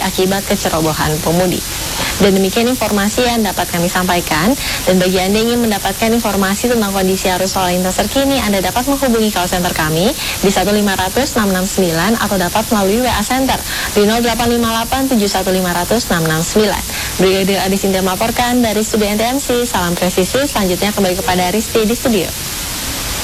akibat kecerobohan pemudi. Dan demikian informasi yang dapat kami sampaikan. Dan bagi Anda yang ingin mendapatkan informasi tentang kondisi arus lalu lintas terkini, Anda dapat menghubungi call center kami di 1500669 atau dapat melalui WA Center di 085871500669. Brigadir Adi Sintia melaporkan dari Studio NTMC. Salam presisi. Selanjutnya kembali kepada Rizky di studio.